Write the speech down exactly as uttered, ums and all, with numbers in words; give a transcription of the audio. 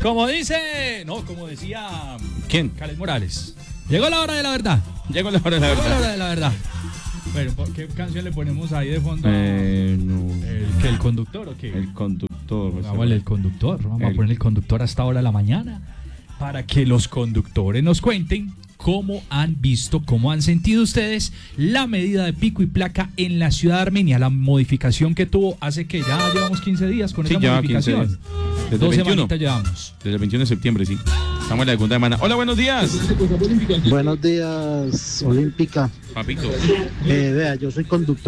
Como dice, no, como decía ¿Quién? Carles Morales. Llegó la hora de la verdad. Llegó la hora de la Llegó la verdad. hora de la verdad. Bueno, ¿qué canción le ponemos ahí de fondo? Eh, no. ¿El, que ¿El conductor o qué? El conductor. Pongámosle el conductor. Vamos El- a poner el conductor hasta ahora de la mañana para que los conductores nos cuenten cómo han visto, cómo han sentido ustedes la medida de pico y placa en la ciudad de Armenia, la modificación que tuvo hace que ya llevamos quince días con Sí, esa lleva quince modificación. días. Desde Dos el veintiuno. semanitas llevamos. Desde el veintiuno de septiembre, sí. Estamos en la segunda semana. Hola, buenos días. Buenos días, Olímpica. Papito. Eh, vea, yo soy conductor